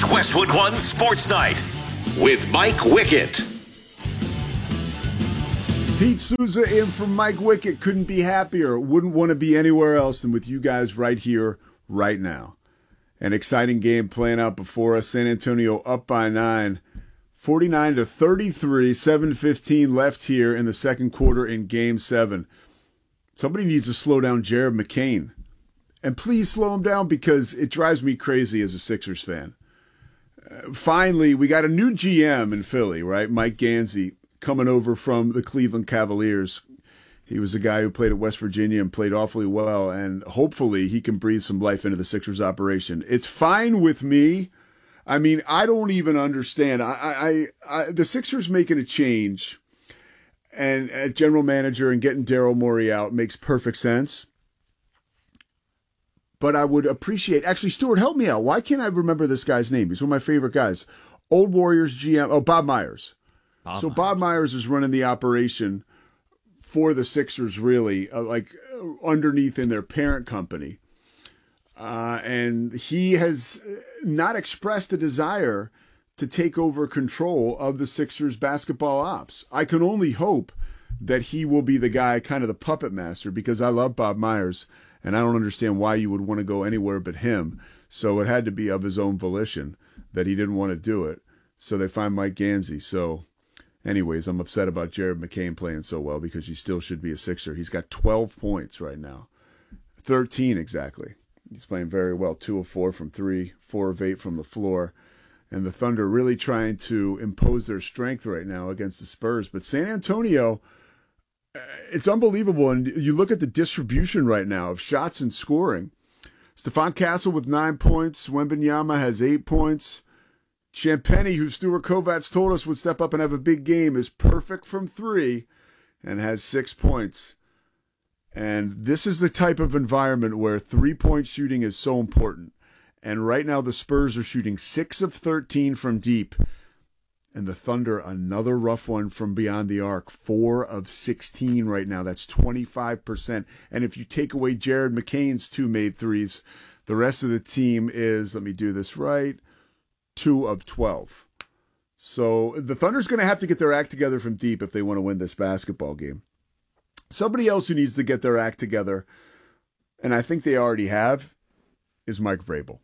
Westwood One Sports Night with Mike Wickett. Pete Souza in from Mike Wickett. Couldn't be happier. Wouldn't want to be anywhere else than with you guys right here, right now. An exciting game playing out before us. San Antonio up by 9, 49-33, 7:15 left here in the second quarter in Game 7. Somebody needs to slow down Jared McCain. And please slow him down because it drives me crazy as a Sixers fan. Finally, we got a new GM in Philly, right? Mike Gansey coming over from the Cleveland Cavaliers. He was a guy who played at West Virginia and played awfully well, and hopefully he can breathe some life into the Sixers operation. It's fine with me. I mean, I don't even understand. The Sixers making a change and at general manager and getting Daryl Morey out makes perfect sense. But I would appreciate, actually, Stuart, help me out. Why can't I remember this guy's name? He's one of my favorite guys. Old Warriors GM, Bob Myers. Bob Myers is running the operation for the Sixers, really, underneath in their parent company. And he has not expressed a desire to take over control of the Sixers basketball ops. I can only hope that he will be the guy, kind of the puppet master, because I love Bob Myers, and I don't understand why you would want to go anywhere but him. So it had to be of his own volition that he didn't want to do it. So they find Mike Gansey. So anyways, I'm upset about Jared McCain playing so well because he still should be a Sixer. He's got 12 points right now. 13 exactly. He's playing very well. 2 of 4 from 3, 4 of 8 from the floor. And the Thunder really trying to impose their strength right now against the Spurs. But San Antonio, it's unbelievable. And you look at the distribution right now of shots and scoring. Stephon Castle with 9 points. Wembanyama has 8 points. Champagnie, who Stuart Kovats told us would step up and have a big game, is perfect from 3 and has 6 points. And this is the type of environment where three-point shooting is so important. And right now the Spurs are shooting 6 of 13 from deep. And the Thunder, another rough one from beyond the arc, 4 of 16 right now. That's 25%. And if you take away Jared McCain's 2 made threes, the rest of the team is, let me do this right, 2 of 12. So the Thunder's going to have to get their act together from deep if they want to win this basketball game. Somebody else who needs to get their act together, and I think they already have, is Mike Vrabel.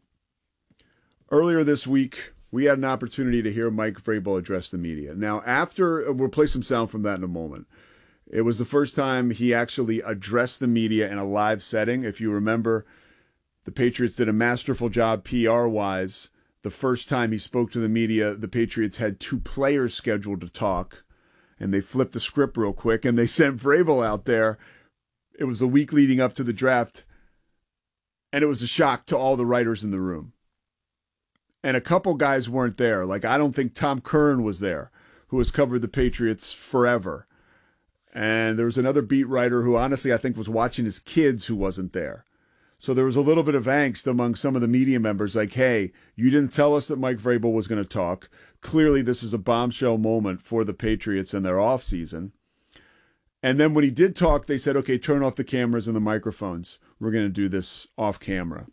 Earlier this week, we had an opportunity to hear Mike Vrabel address the media. Now, we'll play some sound from that in a moment. It was the first time he actually addressed the media in a live setting. If you remember, the Patriots did a masterful job PR-wise. The first time he spoke to the media, the Patriots had 2 players scheduled to talk, and they flipped the script real quick, and they sent Vrabel out there. It was the week leading up to the draft, and it was a shock to all the writers in the room. And a couple guys weren't there. Like, I don't think Tom Curran was there, who has covered the Patriots forever. And there was another beat writer who, honestly, I think was watching his kids who wasn't there. So there was a little bit of angst among some of the media members, like, hey, you didn't tell us that Mike Vrabel was going to talk. Clearly, this is a bombshell moment for the Patriots in their offseason. And then when he did talk, they said, okay, turn off the cameras and the microphones. We're going to do this off camera.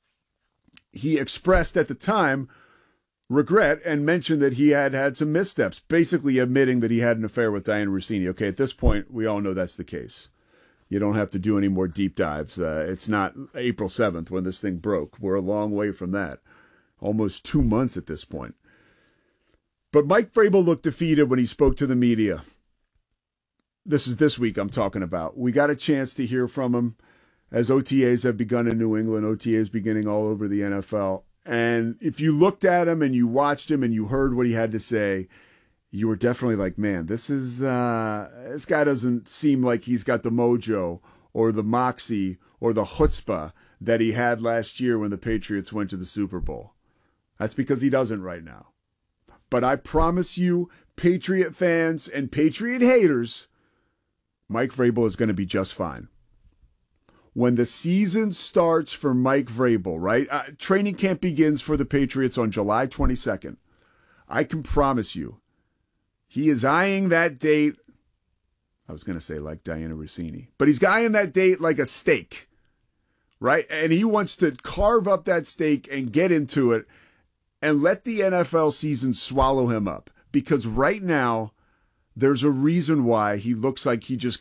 He expressed at the time regret and mentioned that he had some missteps, basically admitting that he had an affair with Diana Russini. Okay, at this point, we all know that's the case. You don't have to do any more deep dives. It's not April 7th when this thing broke. We're a long way from that. Almost 2 months at this point. But Mike Vrabel looked defeated when he spoke to the media. This is this week I'm talking about. We got a chance to hear from him as OTAs have begun in New England, OTAs beginning all over the NFL. And if you looked at him and you watched him and you heard what he had to say, you were definitely like, man, this guy doesn't seem like he's got the mojo or the moxie or the chutzpah that he had last year when the Patriots went to the Super Bowl. That's because he doesn't right now. But I promise you, Patriot fans and Patriot haters, Mike Vrabel is going to be just fine. When the season starts for Mike Vrabel, right? Training camp begins for the Patriots on July 22nd. I can promise you, he is eyeing that date. I was going to say like Diana Russini, but he's eyeing that date like a steak, right? And he wants to carve up that steak and get into it and let the NFL season swallow him up. Because right now, there's a reason why he looks like he just